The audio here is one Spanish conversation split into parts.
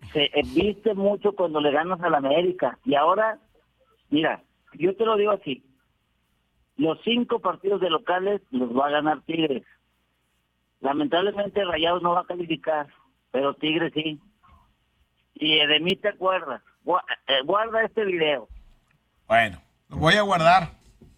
se viste mucho cuando le ganas al América. Y ahora, mira, yo te lo digo así. Los 5 partidos de locales los va a ganar Tigres. Lamentablemente Rayados no va a calificar, pero Tigres sí. Y de mí te acuerdas. Guarda este video. Bueno, lo voy a guardar.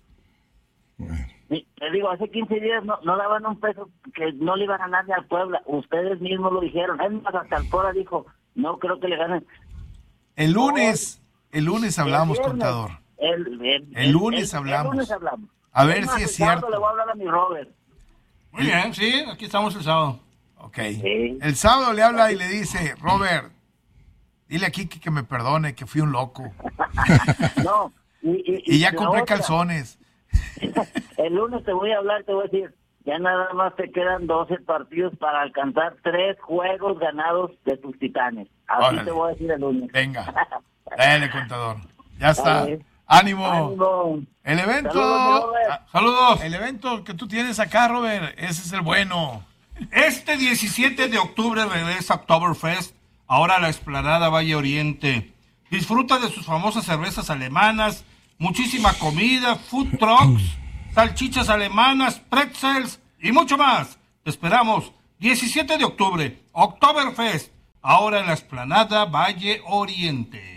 Te digo, hace 15 días no daban un peso que no le iban a ganar ni al Puebla. Ustedes mismos lo dijeron. Es más, hasta el Puebla dijo, no creo que le ganen. El lunes hablamos, contador. El lunes hablamos. A ver si es cierto. Le voy a hablar a mi Robert. Muy bien, sí, aquí estamos el sábado. Ok. Sí. El sábado le habla y le dice, Robert, dile a Kiki que me perdone, que fui un loco. No. Y ya compré calzones. El lunes te voy a hablar, te voy a decir, ya nada más te quedan 12 partidos para alcanzar 3 juegos ganados de tus Titanes. Así Órale. Te voy a decir el lunes. Venga, dale, contador. Ya está. Dale. ¡Ánimo! El evento... Saludos. El evento que tú tienes acá, Robert, ese es el bueno. Este 17 de octubre regresa Oktoberfest, ahora a la explanada Valle Oriente. Disfruta de sus famosas cervezas alemanas, muchísima comida, food trucks, salchichas alemanas, pretzels y mucho más. Te esperamos 17 de octubre, Oktoberfest, ahora en la explanada Valle Oriente.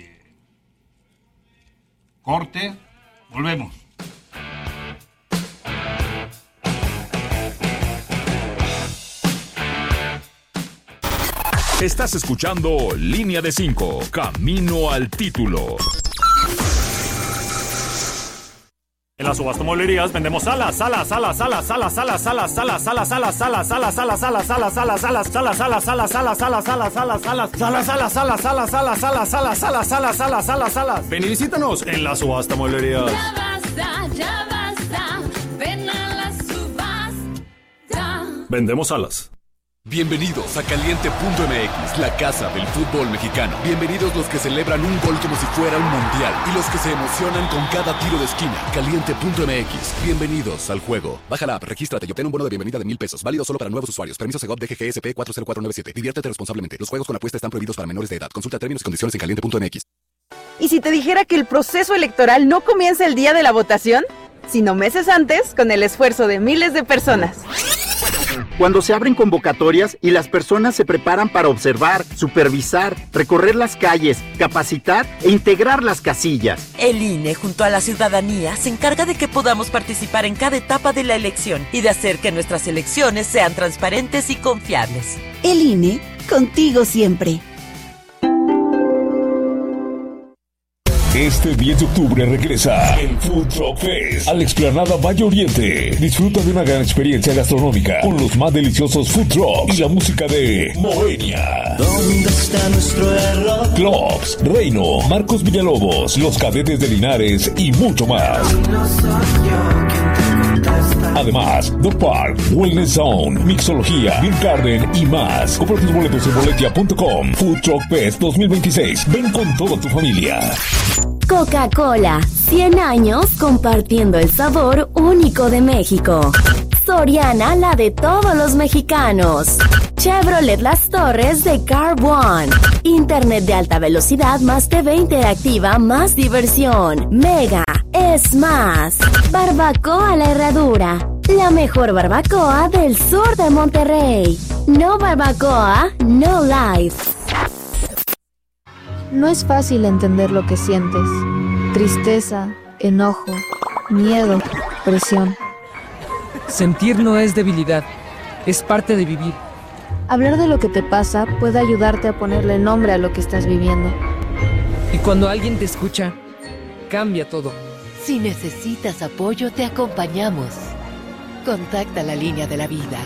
Corte, volvemos. Estás escuchando Línea de 5, Camino al Título. En las subasta mueblerías vendemos alas. Ven y visítanos en la subasta mueblerías. Ya basta, ven a la subasta. Vendemos alas. Bienvenidos a Caliente.mx, la casa del fútbol mexicano. Bienvenidos los que celebran un gol como si fuera un mundial y los que se emocionan con cada tiro de esquina. Caliente.mx, bienvenidos al juego. Baja la app, regístrate y obtén un bono de bienvenida de $1,000. Válido solo para nuevos usuarios. Permiso Segov DGGSP 40497. Diviértete responsablemente. Los juegos con apuesta están prohibidos para menores de edad. Consulta términos y condiciones en Caliente.mx. ¿Y si te dijera que el proceso electoral no comienza el día de la votación, sino meses antes, con el esfuerzo de miles de personas? Cuando se abren convocatorias y las personas se preparan para observar, supervisar, recorrer las calles, capacitar e integrar las casillas. El INE, junto a la ciudadanía, se encarga de que podamos participar en cada etapa de la elección y de hacer que nuestras elecciones sean transparentes y confiables. El INE, contigo siempre. Este 10 de octubre regresa el Food Truck Fest a la explanada Valle Oriente. Disfruta de una gran experiencia gastronómica con los más deliciosos food trucks y la música de Moenia. ¿Dónde está nuestro error? Clubs, Reino, Marcos Villalobos, Los Cadetes de Linares y mucho más. No soy yo quien te contesta. Además, Dog Park, Wellness Zone, Mixología, Beer Garden y más. Compra tus boletos en boletia.com. Food Truck Fest 2026. Ven con toda tu familia. Coca-Cola, 100 años compartiendo el sabor único de México. Soriana, la de todos los mexicanos. Chevrolet Las Torres de Car One. Internet de alta velocidad más TV interactiva más diversión. Mega es más. Barbacoa La Herradura. La mejor barbacoa del sur de Monterrey. No barbacoa, no life. No es fácil entender lo que sientes. Tristeza, enojo, miedo, presión. Sentir no es debilidad, es parte de vivir. Hablar de lo que te pasa puede ayudarte a ponerle nombre a lo que estás viviendo. Y cuando alguien te escucha, cambia todo. Si necesitas apoyo, te acompañamos. Contacta la línea de la vida.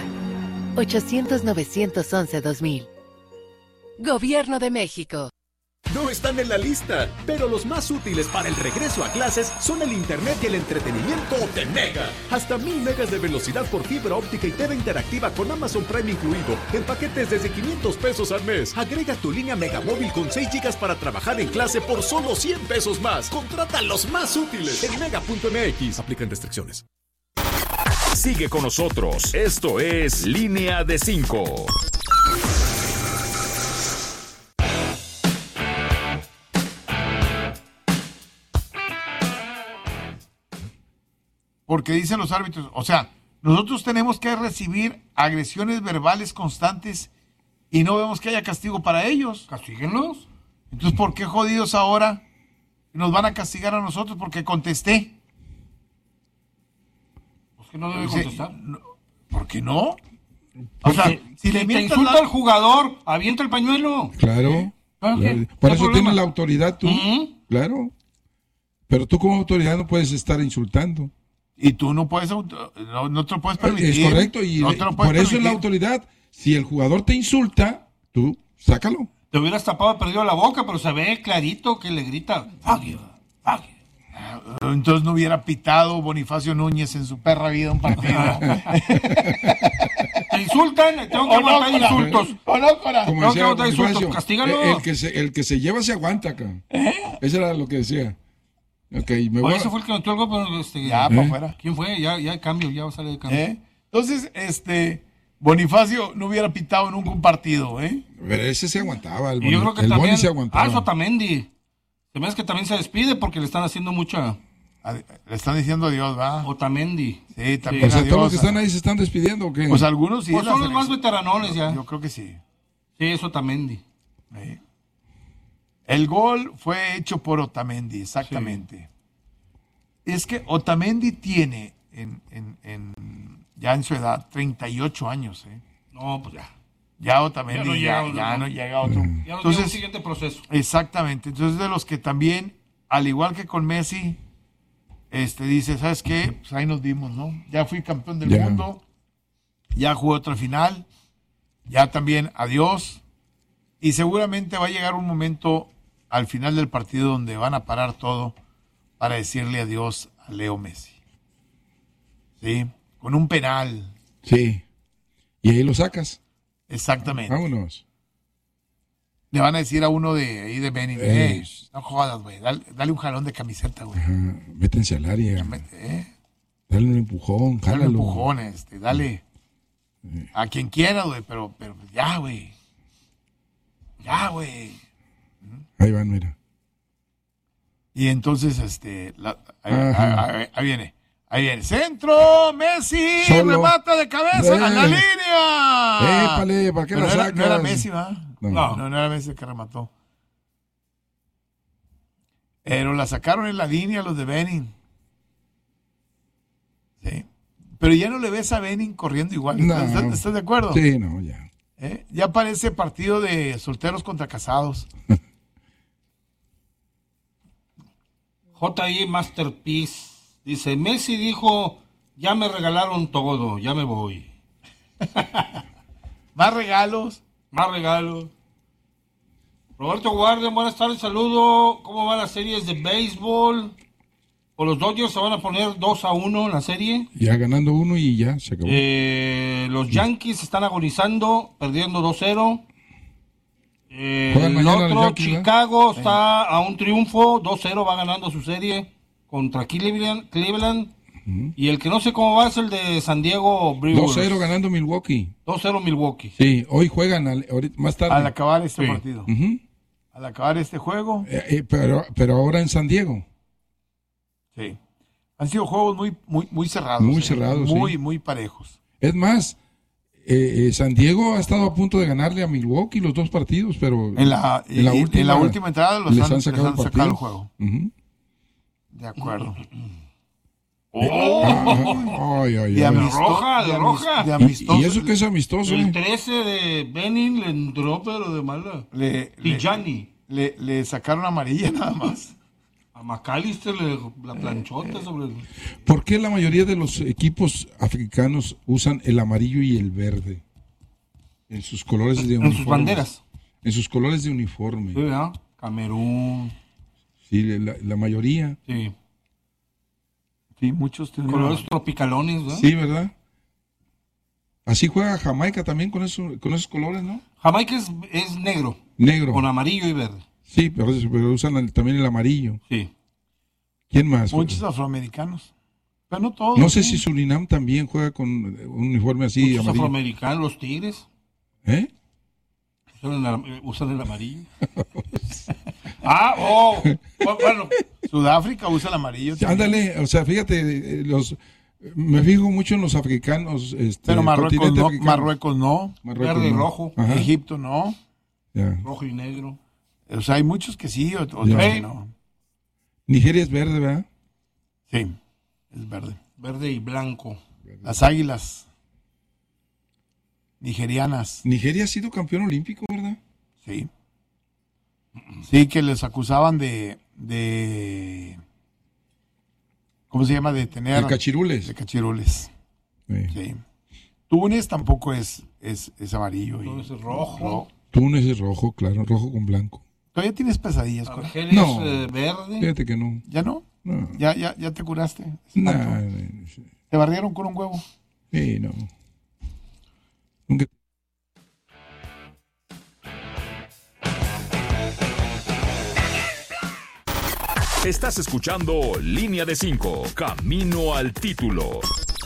800-911-2000. Gobierno de México. No están en la lista, pero los más útiles para el regreso a clases son el internet y el entretenimiento de Mega. Hasta 1000 megas de velocidad por fibra óptica y TV interactiva con Amazon Prime incluido, en paquetes desde $500 al mes. Agrega tu línea Mega Móvil con 6 GB para trabajar en clase por solo $100 más. Contrata los más útiles en Mega.mx. Aplican restricciones. Sigue con nosotros. Esto es Línea de 5. porque dicen los árbitros, o sea, nosotros tenemos que recibir agresiones verbales constantes y no vemos que haya castigo para ellos. Castíguenlos. Entonces, ¿por qué jodidos ahora nos van a castigar a nosotros porque contesté? Pues que no debe contestar. ¿Por qué no? O sea, si te insulta al jugador, avienta el pañuelo. Claro. Claro. Por eso tienes la autoridad tú. Claro. Pero tú como autoridad no puedes estar insultando. Y tú no puedes, no te lo puedes permitir. Es correcto, y no te lo puedes por eso permitir. es la autoridad. Si el jugador te insulta, tú sácalo. Te hubieras tapado y perdido la boca, pero se ve clarito que le grita, fuck you, fuck you. Entonces no hubiera pitado Bonifacio Núñez en su perra vida un partido. Te insultan, tengo que aguantar insultos. Como decía Bonifacio, castígalo. El que se lleva se aguanta acá. Eso era lo que decía. Okay, ese fue el que metió el gol, pero ya, para afuera. ¿Quién fue? Ya cambio, ya sale de cambio. Entonces, Bonifacio no hubiera pitado nunca un partido, Pero ese se aguantaba, y yo creo que también, Boni se aguantaba. eso Otamendi. Se me hace que también se despide porque le están haciendo mucha... Le están diciendo adiós, ¿va? Otamendi. Sí, también O sea, adiós. ¿todos los que están ahí se están despidiendo o qué? Pues algunos sí. Pues son los más veteranones ya. Yo creo que sí. Sí, es Otamendi. El gol fue hecho por Otamendi, exactamente. Sí. Es que Otamendi tiene ya en su edad 38 años, No, pues ya. Ya Otamendi ya no llega a otro. Ya no llega un siguiente proceso. Exactamente. Entonces de los que también, al igual que con Messi, dice, ¿sabes qué? Pues ahí nos dimos, ¿no? Ya fui campeón del mundo, ya jugué otra final, ya también adiós. Y seguramente va a llegar un momento al final del partido donde van a parar todo para decirle adiós a Leo Messi. ¿Sí? Con un penal. Sí. Y ahí lo sacas. Exactamente. Vámonos. Le van a decir a uno de ahí de Benin, no jodas, güey, dale un jalón de camiseta, güey. Métense al área. Dale un empujón, jálalo. Dale un empujón, dale a quien quiera, güey, pero ya, güey. Ya, güey. Ahí van, mira. Y entonces, ahí viene. Ahí viene. Centro, Messi, remata de cabeza a la línea. Épale, ¿para qué la sacas? No era Messi, ¿va? No era Messi el que remató. Pero la sacaron en la línea los de Benin. Sí. Pero ya no le ves a Benin corriendo igual. ¿Estás de acuerdo? Sí, no, ya. Ya parece partido de solteros contra casados. J.I. Masterpiece dice, Messi dijo, ya me regalaron todo, ya me voy. Más regalos. Roberto Guardia, buenas tardes, saludo. ¿Cómo van las series de béisbol? ¿O los Dodgers se van a poner 2-1 en la serie? Ya ganando uno y ya se acabó. Los Yankees están agonizando, perdiendo 2-0. El otro, Yankees, Chicago, está a un triunfo, 2-0, va ganando su serie contra Cleveland. Y el que no sé cómo va es el de San Diego Brewers. 2-0 ganando Milwaukee. 2-0 Milwaukee. Sí, hoy juegan más tarde. Al acabar este partido. Al acabar este juego. Pero ahora en San Diego. Sí. Han sido juegos muy cerrados. Muy cerrados, muy parejos. Es más, San Diego ha estado a punto de ganarle a Milwaukee los dos partidos, pero en la última entrada les han sacado el juego. De acuerdo. De roja. Y eso que es amistoso. El 13 de Benin le entró, pero de mala. Tijani. Le sacaron amarilla nada más. A McAllister la planchota sobre el... ¿Por qué la mayoría de los equipos africanos usan el amarillo y el verde en sus colores de uniforme? En sus banderas. En sus colores de uniforme. Sí, ¿verdad? Camerún. Sí, la mayoría. Sí. Sí, muchos tienen colores tropicalones, ¿verdad? Sí, ¿verdad? Así juega Jamaica también con esos colores, ¿no? Jamaica es negro. Negro. Con amarillo y verde. Sí, pero usan también el amarillo. Sí. ¿Quién más? Muchos afroamericanos. Pero no todos. No sé si Surinam también juega con un uniforme así. Muchos amarillo. Afroamericanos, los Tigres. Usan el amarillo. Bueno. Sudáfrica usa el amarillo. Ándale, o sea, fíjate, Me fijo mucho en los africanos. Pero Marruecos continente no, africano. Marruecos no, Verde y rojo. Ajá. Egipto no. Ya. Rojo y negro. O sea, hay muchos que sí, otros Ya. que no. Nigeria es verde, ¿verdad? Sí, es verde. Verde y blanco. Las águilas nigerianas. Nigeria ha sido campeón olímpico, ¿verdad? Sí. Sí, que les acusaban de ¿cómo se llama? De tener... De cachirules. De cachirules. Sí. Sí. Túnez tampoco es amarillo. Túnez es rojo. Túnez es rojo, claro, rojo con blanco. ¿Todavía tienes pesadillas? Argelia No. es verde. Fíjate que no. ¿Ya no? No. ¿Ya te curaste? Nah, ¿Te barrieron con un huevo? sí, no. Nunca. Estás escuchando Línea de 5, Camino al Título.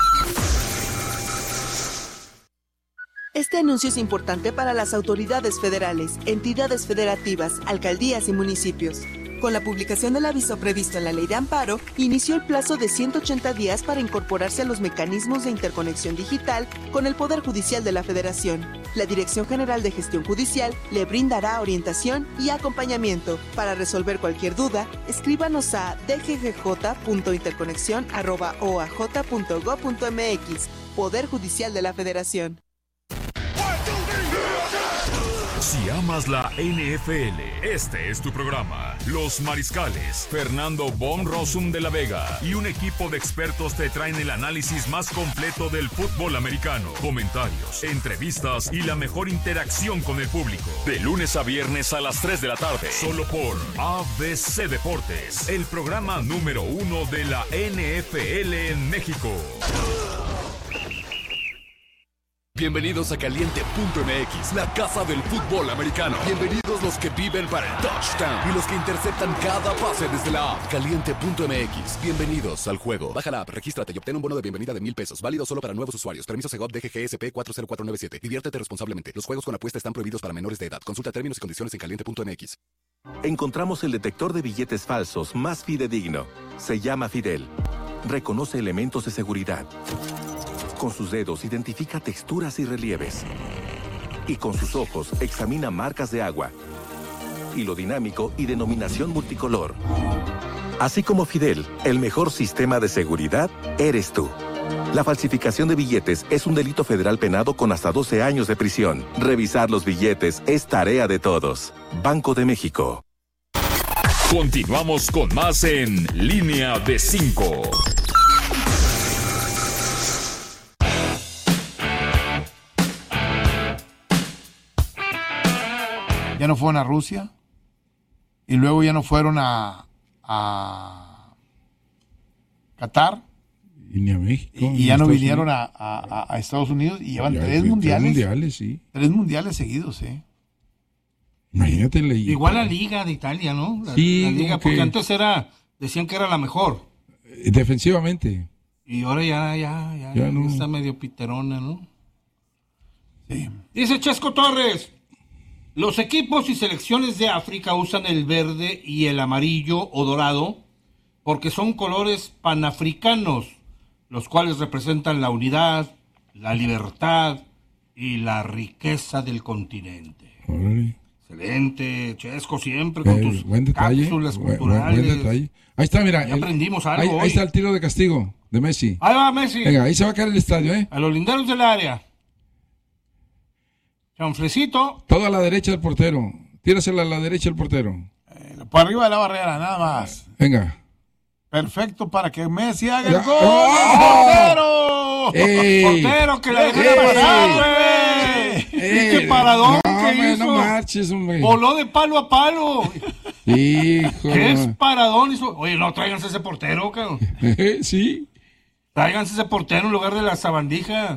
Este anuncio es importante para las autoridades federales, entidades federativas, alcaldías y municipios. Con la publicación del aviso previsto en la Ley de Amparo, inició el plazo de 180 días para incorporarse a los mecanismos de interconexión digital con el Poder Judicial de la Federación. La Dirección General de Gestión Judicial le brindará orientación y acompañamiento. Para resolver cualquier duda, escríbanos a dggj.interconexión@oaj.gov.mx. Poder Judicial de la Federación. Si amas la NFL, este es tu programa. Los Mariscales, Fernando Von Rossum de la Vega y un equipo de expertos te traen el análisis más completo del fútbol americano. Comentarios, entrevistas y la mejor interacción con el público. De lunes a viernes a las 3 de la tarde. Solo por ABC Deportes, el programa número 1 de la NFL en México. Bienvenidos a Caliente.mx, la casa del fútbol americano. Bienvenidos los que viven para el touchdown y los que interceptan cada pase desde la app. Caliente.mx, bienvenidos al juego. Baja la app, regístrate y obtén un bono de bienvenida de $1,000. Válido solo para nuevos usuarios. Permiso Segov DGGSP 40497. Diviértete responsablemente. Los juegos con apuesta están prohibidos para menores de edad. Consulta términos y condiciones en Caliente.mx. Encontramos el detector de billetes falsos más fidedigno. Se llama Fidel. Reconoce elementos de seguridad. Con sus dedos identifica texturas y relieves. Y con sus ojos examina marcas de agua, hilo dinámico y denominación multicolor. Así como Fidel, el mejor sistema de seguridad eres tú. La falsificación de billetes es un delito federal penado con hasta 12 años de prisión. Revisar los billetes es tarea de todos. Banco de México. Continuamos con más en Línea de 5. Ya no fueron a Rusia y luego ya no fueron a Qatar Y ni a México. y ya no vinieron a Estados Unidos y llevan Ya, 3 mundiales. 3 mundiales, sí. 3 mundiales seguidos, Imagínate la Igual la Liga de Italia, ¿no? Sí, la Liga, como que- porque antes decían que era la mejor. defensivamente. Y ahora ya no. está medio piterona, ¿no? Sí. Dice Chesco Torres, los equipos y selecciones de África usan el verde y el amarillo o dorado porque son colores panafricanos, los cuales representan la unidad, la libertad y la riqueza del continente. Órale. Excelente, Chesco, siempre con tus Buen detalle. cápsulas Buen culturales. detalle. Ahí está, mira. Ya aprendimos algo Ahí hoy. está el tiro de castigo de Messi. Ahí va Messi. Venga, ahí se va a caer el estadio, ¿eh? A los linderos del área. Chanflecito. Todo a la derecha del portero. Tírasela a la derecha del portero. Por arriba de la barrera, nada más. Venga. Perfecto para que Messi haga el Ya. gol. ¡Oh! ¡Portero! ¡Ey! Portero, que la ¡Ey! deje pasar, güey. ¡Ey! ¿Qué paradón No, que hombre, hizo? no marches, hombre. Voló de palo a palo. Hijo. ¿Qué es paradón hizo? Oye, no, tráiganse ese portero, cabrón. Sí. Tráiganse ese portero en lugar de la sabandija.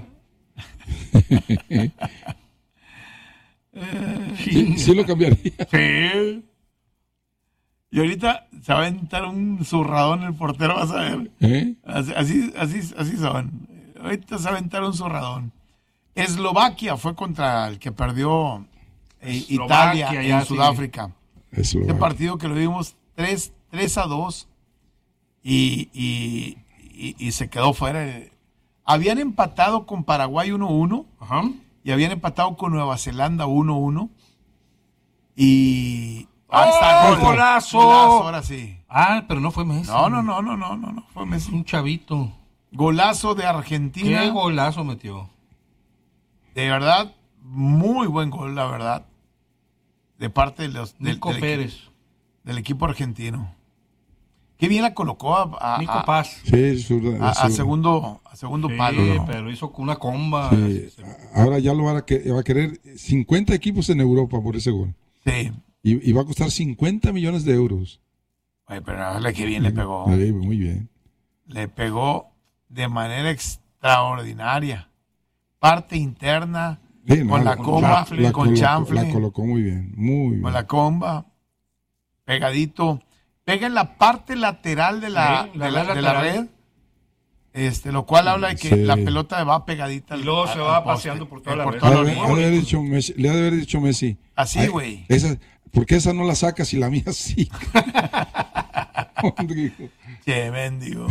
Sí lo cambiaría. Sí. Y ahorita se va a aventar un zurradón el portero, vas a ver. Así son. Ahorita se va a aventar un zurradón. Eslovaquia fue contra el que perdió Italia ya, en Sudáfrica. Eslovaquia. Este partido que lo vimos 3-2 y y se quedó fuera. Habían empatado con Paraguay 1-1 y habían empatado con Nueva Zelanda 1-1 y... ¡Oh, golazo! Ahora sí. Pero no fue Messi. No, fue Messi. Un chavito. Golazo de Argentina. ¿Qué golazo metió? De verdad, muy buen gol, la verdad. De parte de los... Nico Pérez. Del equipo argentino. Qué bien la colocó a Nico Paz. Sí, a segundo palo. Sí, ¿no? pero hizo con una comba. Sí. Ahora ya lo va a querer 50 equipos en Europa por ese gol. Sí. Y va a costar 50 millones de euros. Oye, pero qué bien le pegó. Sí, muy bien. Le pegó de manera extraordinaria. Parte interna, con la comba, con chanfle. La colocó muy bien, muy bien. Con la comba, pegadito. Pega en la parte lateral de la red. Lo cual habla de que la pelota va pegadita. Y luego se va paseando por toda la red. Le ha de haber dicho Messi. Así, güey. ¿Por qué esa no la sacas y la mía sí? Qué mendigo.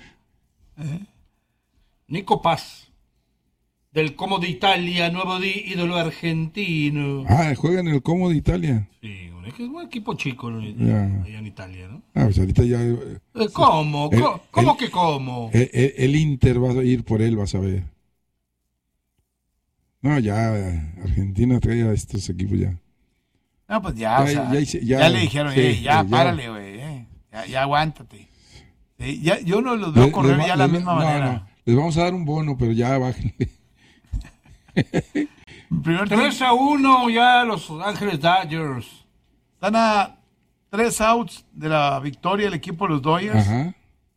Nico Paz. Del Como de Italia, nuevo ídolo argentino. Juega en el Como de Italia. Sí, es un equipo chico allá en Italia, ¿no? Pues ahorita ya... ¿Cómo? ¿Cómo que cómo? El Inter va a ir por él, vas a ver. No, ya Argentina trae a estos equipos ya. No, pues ya le dijeron, párale, güey, ya aguántate. Yo no los veo correr ya de la misma manera. No, les vamos a dar un bono, pero ya bájenle. 3-1 ya Los Ángeles Dodgers. Están a 3 outs de la victoria el equipo de los Dodgers. Ajá.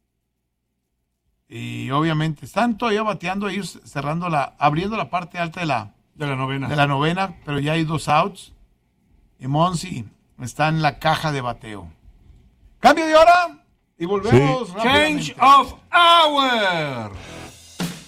Y obviamente están todavía bateando ellos, abriendo la parte alta de la novena, pero ya hay 2 outs. Y Monsi está en la caja de bateo. Cambio de hora y volvemos. Change of hour.